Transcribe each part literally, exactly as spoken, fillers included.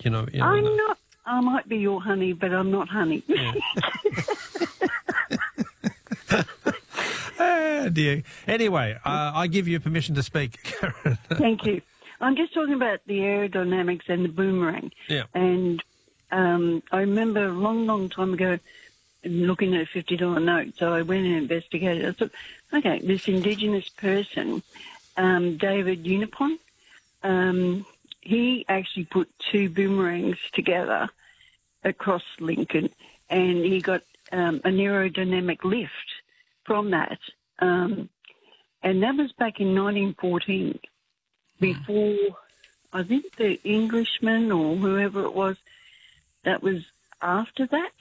You know, you know I'm no. not. I might be your honey, but I'm not honey. Yeah. Ah, dear. Anyway, uh, I give you permission to speak, Karen. Thank you. I'm just talking about the aerodynamics and the boomerang. Yeah. And um, I remember a long, long time ago looking at a fifty dollar note, so I went and investigated. I thought, okay, this Indigenous person, um, David Unipon, um, he actually put two boomerangs together across Lincoln, and he got um, an aerodynamic lift from that. Um, and that was back in nineteen fourteen, before, I think, the Englishman or whoever it was, that was after that.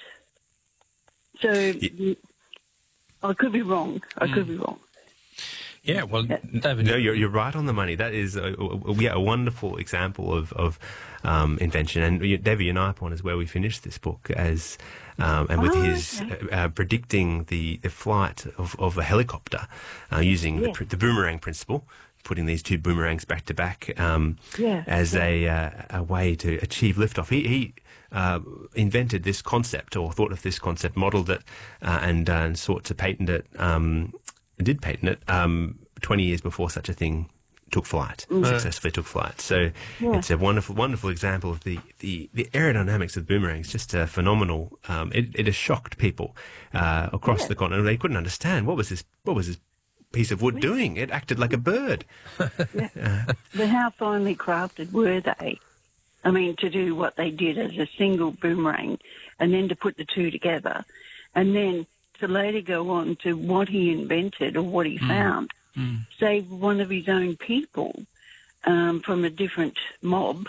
So yeah. I could be wrong. I mm. could be wrong. Yeah, well, yeah. David... No, you're, you're right on the money. That is a, a, yeah, a wonderful example of, of um, invention. And David Unipon is where we finished this book, as um, and with oh, his okay. uh, predicting the, the flight of, of a helicopter uh, using yeah. the, the boomerang principle, putting these two boomerangs back to back um, yeah. as yeah. a, uh, a way to achieve liftoff. He... he Uh, invented this concept, or thought of this concept, modelled it, uh, and, uh, and sought to patent it, um, did patent it, um, twenty years before such a thing took flight, mm. successfully took flight. So yeah. it's a wonderful, wonderful example of the, the, the aerodynamics of boomerangs, just uh, phenomenal. Um, it, it has shocked people uh, across yeah. the continent. They couldn't understand what was this, what was this piece of wood yeah. doing. It acted like a bird. yeah. uh, but how finely crafted were they? I mean, to do what they did as a single boomerang, and then to put the two together, and then to later go on to what he invented or what he mm. found, mm. save one of his own people um, from a different mob.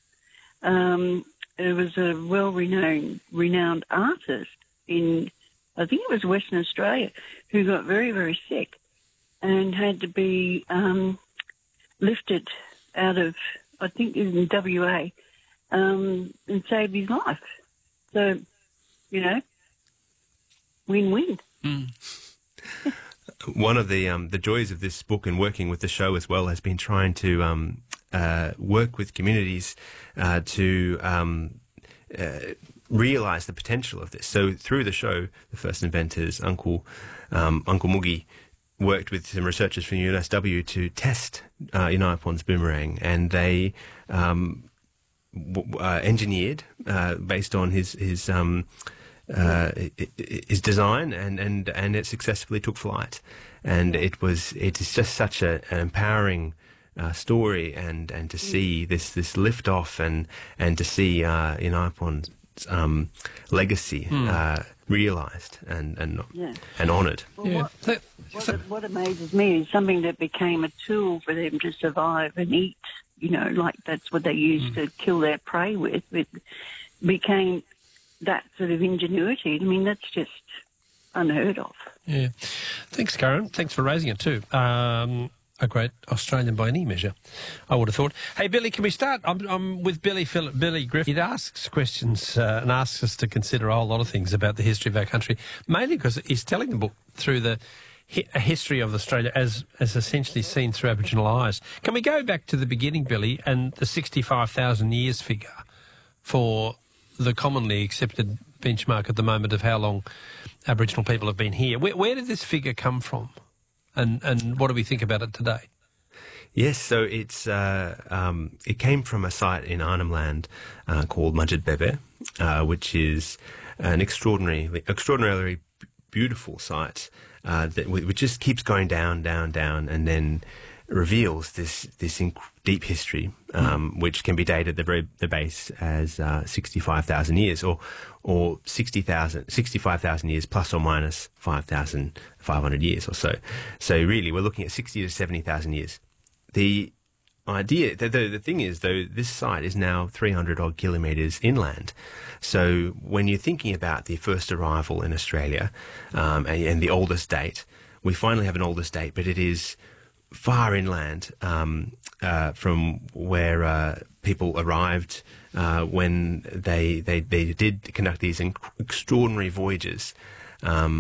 Um, it was a well-renowned renowned artist in, I think it was Western Australia, who got very, very sick and had to be um, lifted out of, I think it was in W A, um, and saved his life. So, you know, win-win. Mm. One of the um, the joys of this book and working with the show as well has been trying to um, uh, work with communities uh, to um, uh, realise the potential of this. So through the show, the first inventors, Uncle um, Uncle Moogie, worked with some researchers from U N S W to test uh, Unipon's boomerang, and they um, w- uh, engineered uh, based on his his um, uh, his design, and, and, and it successfully took flight. And it was it is just such a, an empowering uh, story, and, and to see this this lift off, and and to see uh, Unipon's um, legacy mm. uh, realised and and yeah. and honoured. Well, yeah. what, what, what amazes me is something that became a tool for them to survive and eat. You know, like that's what they used mm. to kill their prey with. It became that sort of ingenuity. I mean, that's just unheard of. Yeah. Thanks, Karen. Thanks for raising it too. Um, a great Australian by any measure, I would have thought. Hey, Billy, can we start? I'm, I'm with Billy Phillip, Billy Griffith. He asks questions uh, and asks us to consider a whole lot of things about the history of our country, mainly because he's telling the book through the hi- a history of Australia as, as essentially seen through Aboriginal eyes. Can we go back to the beginning, Billy, and the sixty-five thousand years figure for the commonly accepted benchmark at the moment of how long Aboriginal people have been here? Where, where did this figure come from? And and what do we think about it today? Yes, so it's uh, um, it came from a site in Arnhem Land uh, called Mudged Bebe, uh, which is an extraordinary, extraordinarily beautiful site uh, that which just keeps going down, down, down, and then reveals this this inc- deep history, um, mm. which can be dated at the very the base as uh, sixty-five thousand years, or or sixty thousand, sixty-five thousand years plus or minus five thousand five hundred years or so. So really, we're looking at sixty to seventy thousand years. The idea, the, the the thing is, though, this site is now three hundred odd kilometres inland. So when you're thinking about the first arrival in Australia um, and, and the oldest date, we finally have an oldest date, but it is far inland um, uh, from where uh, people arrived uh, when they, they they did conduct these inc- extraordinary voyages um,